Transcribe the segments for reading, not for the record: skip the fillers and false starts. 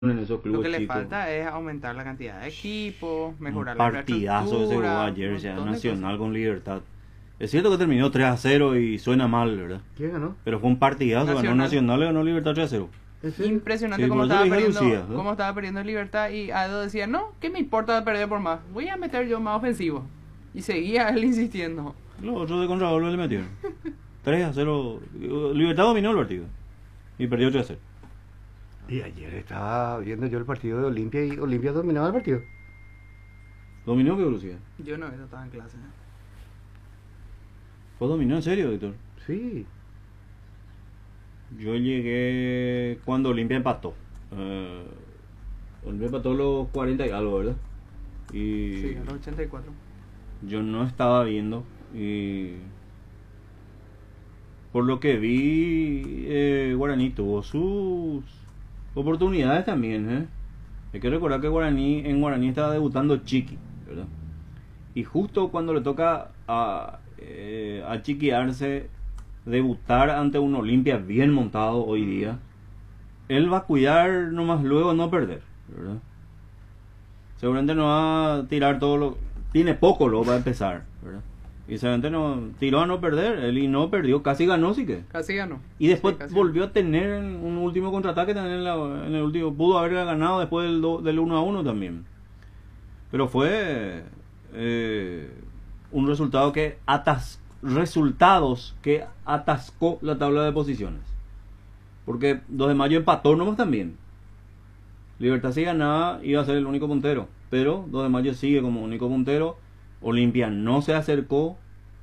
en esos Lo clubes que le chicos. falta es aumentar la cantidad de equipos, Un mejorar la partidazo ese jugó infraestructura, ayer, un ya montón de Nacional cosas. con Libertad. Es cierto que terminó 3-0 y suena mal, ¿verdad? ¿Quién ganó? Pero fue un partidazo, ganó Nacional. Nacional y ganó Libertad 3-0. ¿En serio? Impresionante Sí, por cómo eso le estaba dije a perdiendo, Lucía, ¿no? cómo estaba perdiendo Libertad y Aldo decía, no, ¿qué me importa perder por más? Voy a meter yo más ofensivo. Y seguía él insistiendo. Los otros de Contragolpe le metieron. 3-0. Libertad dominó el partido. Y perdió 3-0. Y ayer estaba viendo yo el partido de Olimpia y Olimpia dominaba el partido. ¿Dominó qué, Lucía? Yo no, eso estaba en clase. ¿Fue dominó en serio, Víctor? Sí. Yo llegué cuando Olimpia empató. Olimpia empató los 40 y algo, ¿verdad? Y Sí, a los 84. yo no estaba viendo. Y por lo que vi, Guaraní tuvo sus oportunidades también, ¿eh? Hay que recordar que en Guaraní estaba debutando Chiqui, ¿verdad? Y justo cuando le toca a Chiqui Arce debutar ante un Olimpia bien montado hoy día, él va a cuidar nomás luego no perder, ¿verdad? Seguramente no va a tirar todo lo... Tiene poco lo va a empezar, ¿verdad? Y seguramente no tiró a no perder, él y no perdió, casi ganó, sí que. Casi ganó. Y después Sí, casi volvió a tener un último contraataque también en el último. Pudo haber ganado después del 1-1 también. Pero fue un resultados que atascó la tabla de posiciones. Porque 2 de mayo empató nomás también. Libertad si ganaba iba a ser el único puntero. Pero 2 de mayo sigue como único puntero. Olimpia no se acercó.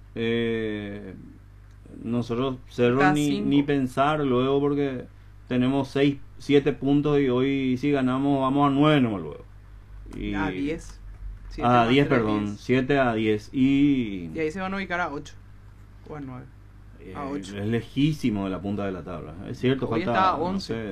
Nosotros Cerro Está ni, cinco. ni pensar luego porque tenemos 7 puntos y hoy si ganamos vamos a 9 nomás luego. Y A 10. a 10, perdón, 7-10 Y ahí se van a ubicar a 8 o a 9. A 8. es lejísimo de la punta de la tabla. Es cierto, Hoy falta está a no 11. sé,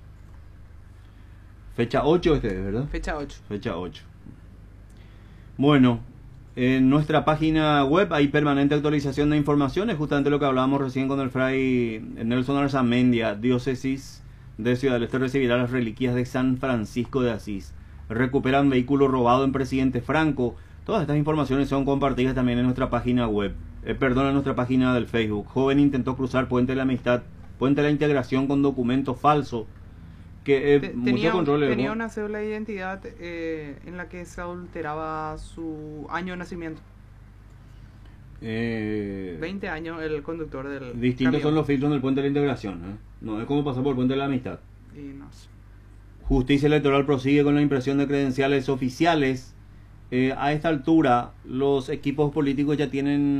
fecha 8 ¿verdad? Fecha 8. Fecha 8. Bueno, en nuestra página web hay permanente actualización de informaciones, justamente lo que hablábamos recién con el fray Nelson Arzamendia. Diócesis de Ciudad del Este recibirá las reliquias de San Francisco de Asís. Recuperan vehículo robado en Presidente Franco. Todas estas informaciones son compartidas también en nuestra página web. En nuestra página del Facebook. Joven intentó cruzar Puente de la Amistad, Puente de la Integración con documento falso. Que muchos controles. Tenía una cédula de identidad en la que se adulteraba su año de nacimiento. 20 años el conductor del Distintos camión. son los filtros del Puente de la Integración, ¿eh? No es como pasar por el Puente de la Amistad. Y no sé. Justicia Electoral prosigue con la impresión de credenciales oficiales. A esta altura, los equipos políticos ya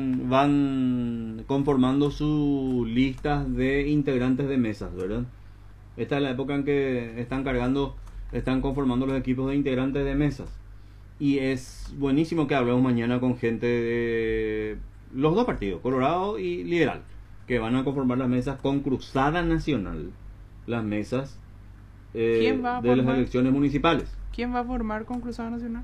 van conformando sus listas de integrantes de mesas, ¿verdad? Esta es la época en que están conformando los equipos de integrantes de mesas. Y es buenísimo que hablemos mañana con gente de los dos partidos, Colorado y Liberal, que van a conformar las mesas con Cruzada Nacional, las mesas ¿Quién va a de las formar? elecciones municipales. ¿Quién va a formar con Cruzada Nacional?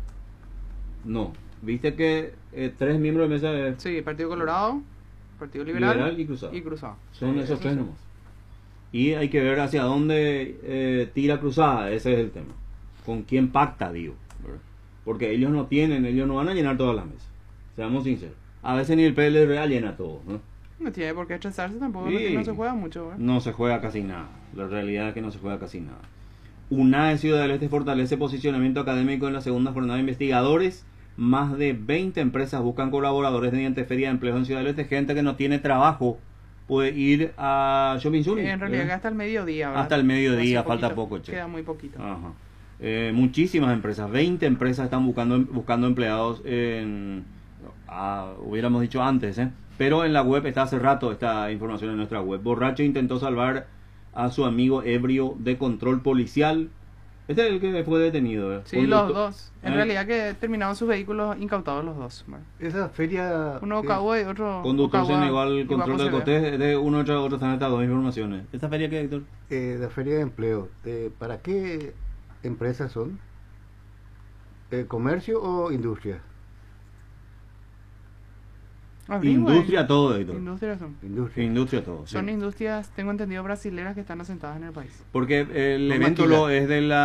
No, viste que 3 miembros de mesa Sí, Partido Colorado, Partido Liberal, Liberal y Cruzado. Son Sí, esos eso 3 sí. nomás. Y hay que ver hacia dónde tira Cruzada, ese es el tema. Con quién pacta, digo, ¿verdad? Porque ellos no van a llenar todas las mesas. Seamos sinceros. A veces ni el PLR llena todo, ¿no? No tiene por qué estresarse tampoco, Sí. no se juega mucho, ¿verdad? No se juega casi nada. La realidad es que no se juega casi nada. UNAE Ciudad del Este fortalece posicionamiento académico en la segunda jornada de investigadores. Más de 20 empresas buscan colaboradores mediante feria de empleo en Ciudad del Este. Gente que no tiene trabajo puede ir a Shopping Sur. En realidad que hasta el mediodía, ¿verdad? Hasta el mediodía, Hace falta poquito, poco, che. Queda muy poquito. Ajá. Muchísimas empresas, 20 empresas están buscando empleados hubiéramos dicho antes, pero en la web está hace rato esta información en nuestra web. Borracho intentó salvar a su amigo ebrio de control policial. Este es el que fue detenido. Sí, los dos. En realidad que terminaron sus vehículos incautados los dos. ¿verdad? Esa feria... Uno Ocagua y otro... Conductor se Ocagua negó al y control del Guapo se ve. cotés de uno otro están estas dos informaciones. ¿Esta feria qué, Héctor? la feria de empleo. ¿Para qué empresas son? ¿Comercio o industria? Industria todo, Héctor. Industrias son. Industria todo. sí. Son industrias, tengo entendido, brasileras que están asentadas en el país. Porque el No evento maquila. es de la